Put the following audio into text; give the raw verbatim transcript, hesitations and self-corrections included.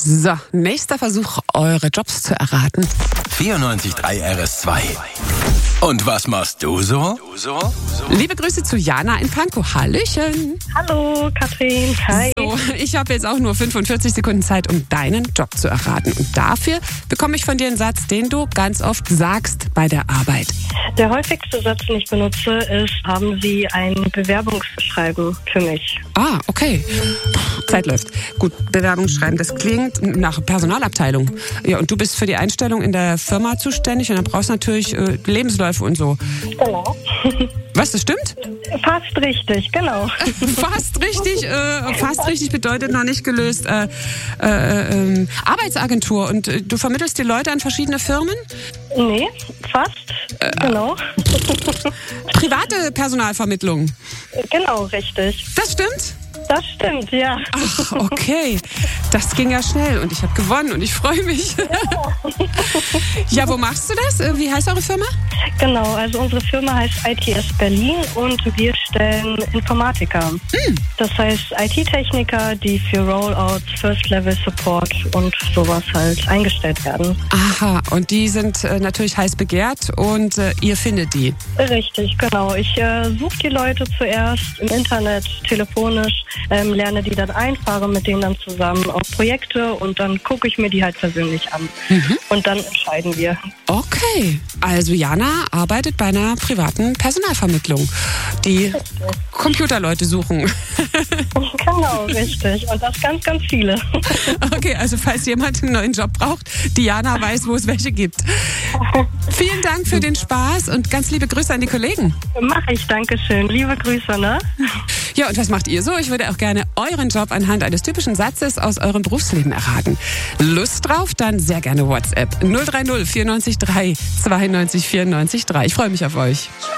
So, nächster Versuch, eure Jobs zu erraten. vierundneunzig Komma drei R S zwei. Und was machst du so? Liebe Grüße zu Jana in Pankow. Hallöchen. Hallo, Katrin. Hi. So, ich habe jetzt auch nur fünfundvierzig Sekunden Zeit, um deinen Job zu erraten. Und dafür bekomme ich von dir einen Satz, den du ganz oft sagst bei der Arbeit. Der häufigste Satz, den ich benutze, ist, haben Sie ein Bewerbungsschreiben für mich? Ah, okay. Zeit läuft. Gut, Bewerbungsschreiben, das klingt nach Personalabteilung. Ja, und du bist für die Einstellung in der Firma zuständig und dann brauchst du natürlich äh, Lebensläufe und so. Genau. Was, das stimmt? Fast richtig, genau. Fast richtig, äh, fast richtig bedeutet noch nicht gelöst. Äh, äh, äh, Arbeitsagentur und äh, du vermittelst die Leute an verschiedene Firmen? Nee, fast, Äh, genau. Private Personalvermittlung. Genau, richtig. Das stimmt? Das stimmt, ja. Ach, okay. Das ging ja schnell und ich habe gewonnen und ich freue mich. Ja, wo machst du das? Wie heißt eure Firma? Genau, also unsere Firma heißt I T S Berlin und wir stellen Informatiker. Hm. Das heißt I T-Techniker, die für Rollouts, First-Level-Support und sowas halt eingestellt werden. Aha, und die sind äh, natürlich heiß begehrt und äh, ihr findet die. Richtig, genau. Ich äh, suche die Leute zuerst im Internet, telefonisch, ähm, lerne die dann ein, fahre mit denen dann zusammen auf Projekte und dann gucke ich mir die halt persönlich an. Mhm. Und dann entscheiden wir. Okay, also Jana arbeitet bei einer privaten Personalvermittlung, die Computerleute suchen. Genau, richtig. Und das ganz, ganz viele. Okay, also falls jemand einen neuen Job braucht, Diana weiß, wo es welche gibt. Vielen Dank für den Spaß und ganz liebe Grüße an die Kollegen. Mach ich, danke schön. Liebe Grüße, ne? Ja, und was macht ihr so? Ich würde auch gerne euren Job anhand eines typischen Satzes aus eurem Berufsleben erraten. Lust drauf? Dann sehr gerne WhatsApp null drei null vierundneunzig drei zweiundneunzig vierundneunzig drei. Ich freue mich auf euch.